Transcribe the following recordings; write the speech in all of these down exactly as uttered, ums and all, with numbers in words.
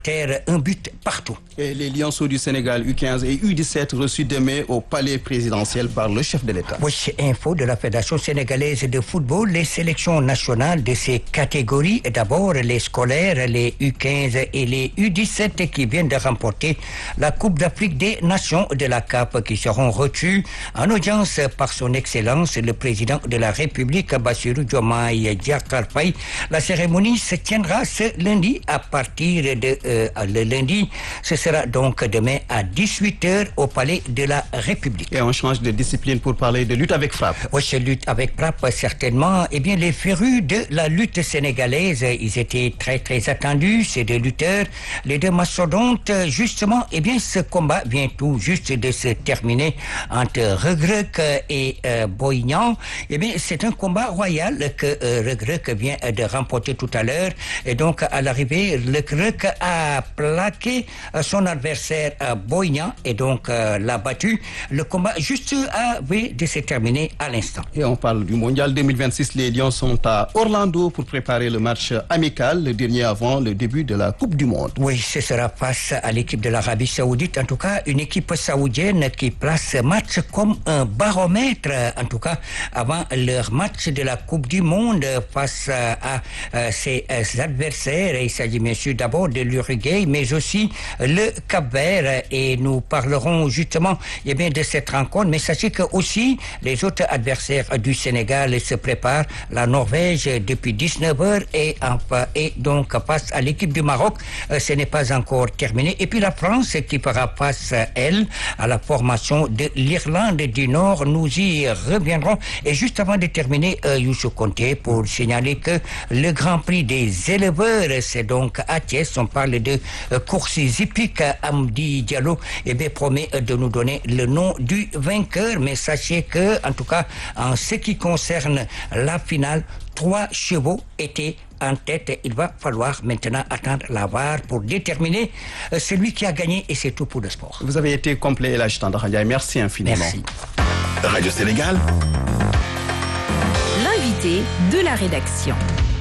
Un but partout. Et les Lionceaux du Sénégal U quinze et U dix-sept reçus demain au palais présidentiel par le chef de l'État. Oui, info de la Fédération sénégalaise de football, les sélections nationales de ces catégories. D'abord, les scolaires, les U quinze et les U dix-sept qui viennent de remporter la Coupe d'Afrique des Nations de la C A F qui seront reçus en audience par son Excellence, le président de la République, Bassirou Diomaye Diakhar Faye. La cérémonie se tiendra ce lundi à partir de Euh, le lundi, ce sera donc demain à dix-huit heures au Palais de la République. Et on change de discipline pour parler de lutte avec frappe. Oui, c'est lutte avec frappe, certainement. Eh bien, les férus de la lutte sénégalaise, ils étaient très, très attendus, ces deux lutteurs. Les deux mastodontes, justement, eh bien, ce combat vient tout juste de se terminer entre Reug Reug et euh, Boy Niang. Eh bien, c'est un combat royal que euh, Reug Reug vient de remporter tout à l'heure. Et donc, à l'arrivée, Reug Reug a plaqué son adversaire Boy Niang et donc euh, l'a battu. Le combat juste avait de se terminer à l'instant. Et on parle du mondial deux mille vingt-six. Les Lions sont à Orlando pour préparer le match amical, le dernier avant le début de la Coupe du Monde. Oui, ce sera face à l'équipe de l'Arabie Saoudite. En tout cas, une équipe saoudienne qui place ce match comme un baromètre, en tout cas, avant leur match de la Coupe du Monde face à, à ses, à ses adversaires. Il s'agit bien sûr d'abord de l'Uruguay, mais aussi le Cap-Vert, et nous parlerons justement eh bien, de cette rencontre. Mais sachez que aussi les autres adversaires du Sénégal se préparent. La Norvège depuis dix-neuf heures et, enfin, et donc face à l'équipe du Maroc, ce n'est pas encore terminé. Et puis la France qui fera face, elle, à la formation de l'Irlande du Nord. Nous y reviendrons. Et juste avant de terminer, euh, Youssou Konté, pour signaler que le Grand Prix des éleveurs, c'est donc à Thiès. On parle de euh, courses hippiques. Amdi Diallo eh bien, promet euh, de nous donner le nom du vainqueur. Mais sachez que, en tout cas, en ce qui concerne la finale, trois chevaux étaient en tête. Il va falloir maintenant attendre la V A R pour déterminer euh, celui qui a gagné, et c'est tout pour le sport. Vous avez été complet, Elhadji Tandakha Ndiaye. Merci infiniment. Merci. Radio Sénégal. L'invité de la rédaction.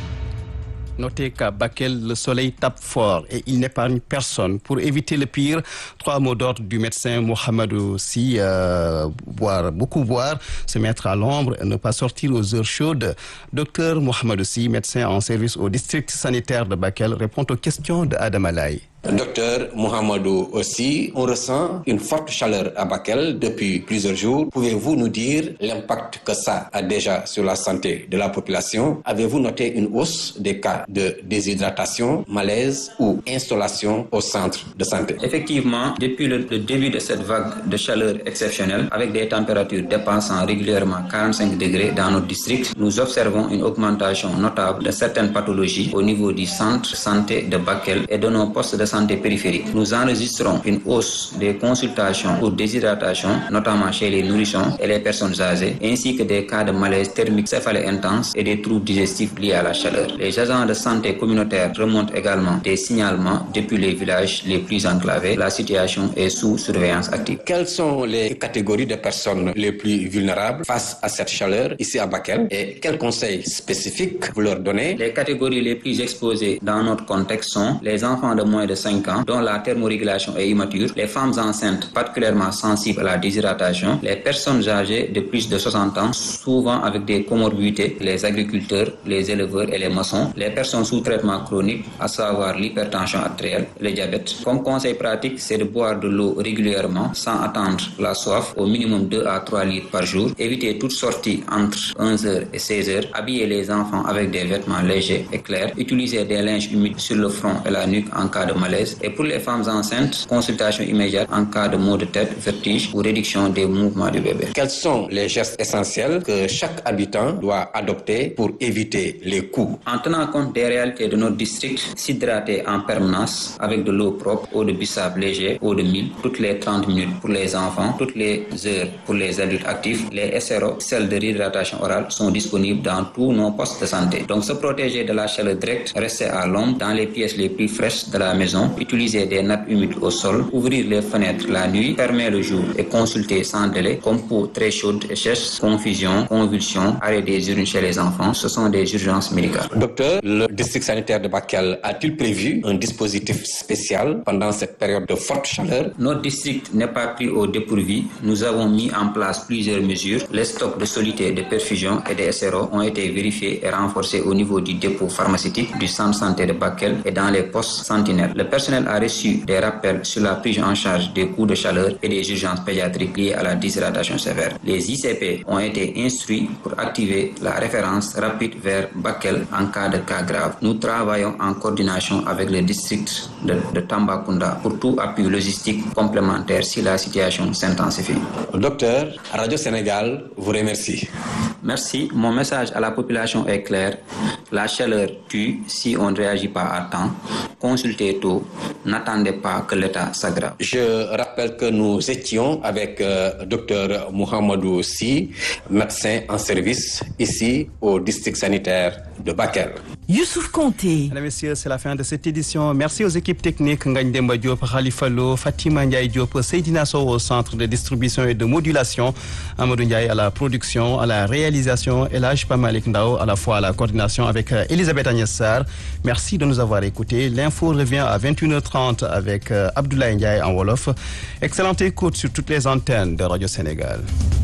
Notez qu'à Bakel, le soleil tape fort et il n'épargne personne. Pour éviter le pire, trois mots d'ordre du médecin Mohamedou Sy, euh, boire, beaucoup boire, se mettre à l'ombre et ne pas sortir aux heures chaudes. Docteur Mohamedou Sy, médecin en service au district sanitaire de Bakel, répond aux questions de Adam Alaï. Docteur Mohamedou Sy, on ressent une forte chaleur à Bakel depuis plusieurs jours. Pouvez-vous nous dire l'impact que ça a déjà sur la santé de la population? Avez-vous noté une hausse des cas de déshydratation, malaise ou installation au centre de santé? Effectivement, depuis le, le début de cette vague de chaleur exceptionnelle, avec des températures dépassant régulièrement quarante-cinq degrés dans notre district, nous observons une augmentation notable de certaines pathologies au niveau du centre de santé de Bakel et de nos postes de santé périphérique. Nous enregistrons une hausse des consultations pour déshydratation, notamment chez les nourrissons et les personnes âgées, ainsi que des cas de malaise thermique céphalée intense et des troubles digestifs liés à la chaleur. Les agents de santé communautaire remontent également des signalements depuis les villages les plus enclavés. La situation est sous surveillance active. Quelles sont les catégories de personnes les plus vulnérables face à cette chaleur ici à Bakel et quels conseils spécifiques vous leur donnez? Les catégories les plus exposées dans notre contexte sont les enfants de moins de cinq ans dont la thermorégulation est immature, les femmes enceintes particulièrement sensibles à la déshydratation, les personnes âgées de plus de soixante ans, souvent avec des comorbidités, les agriculteurs, les éleveurs et les maçons, les personnes sous traitement chronique, à savoir l'hypertension artérielle, le diabète. Comme conseil pratique, c'est de boire de l'eau régulièrement sans attendre la soif, au minimum deux à trois litres par jour, éviter toute sortie entre onze heures et seize heures, habiller les enfants avec des vêtements légers et clairs, utiliser des linges humides sur le front et la nuque en cas de malaise. Et pour les femmes enceintes, consultation immédiate en cas de maux de tête, vertige ou réduction des mouvements du bébé. Quels sont les gestes essentiels que chaque habitant doit adopter pour éviter les coups? En tenant compte des réalités de notre district, s'hydrater en permanence avec de l'eau propre, eau de bissap léger, eau de mil, toutes les trente minutes pour les enfants, toutes les heures pour les adultes actifs. Les S R O, celles de réhydratation orale, sont disponibles dans tous nos postes de santé. Donc se protéger de la chaleur directe, rester à l'ombre dans les pièces les plus fraîches de la maison maison, utiliser des nappes humides au sol, ouvrir les fenêtres la nuit, fermer le jour et consulter sans délai, comme peau très chaude et sèche, confusion, convulsion, arrêt des urines chez les enfants. Ce sont des urgences médicales. Docteur, le district sanitaire de Bakel a-t-il prévu un dispositif spécial pendant cette période de forte chaleur? Notre district n'est pas pris au dépourvu. Nous avons mis en place plusieurs mesures. Les stocks de solutés de perfusion et de S R O ont été vérifiés et renforcés au niveau du dépôt pharmaceutique du centre santé de Bakel et dans les postes sentinelles. Le personnel a reçu des rappels sur la prise en charge des coups de chaleur et des urgences pédiatriques liées à la déshydratation sévère. Les I C P ont été instruits pour activer la référence rapide vers Bakel en cas de cas grave. Nous travaillons en coordination avec le district de, de Tambacounda pour tout appui logistique complémentaire si la situation s'intensifie. Docteur, Radio Sénégal vous remercie. Merci. Mon message à la population est clair. La chaleur tue si on ne réagit pas à temps. Consultez tôt. N'attendez pas que l'état s'aggrave. Je rappelle que nous étions avec euh, docteur Mohamedou Sy, médecin en service ici au district sanitaire de Bakel. Youssouf Konté. Mesdames et messieurs, c'est la fin de cette édition. Merci aux équipes techniques Ngagne Demba Diop, Khalifa Lo, Fatima Ndiaye Diop, Seydina Sow au centre de distribution et de modulation, Amadou Ndiaye à la production, à la réalisation, Elhaj Pamalik Ndao à la fois à la coordination avec euh, Elisabeth Agnès Sarr. Merci de nous avoir écoutés. L'info revient à vingt et une heures trente avec euh, Abdoulaye Ndiaye en Wolof. Excellente écoute sur toutes les antennes de Radio Sénégal.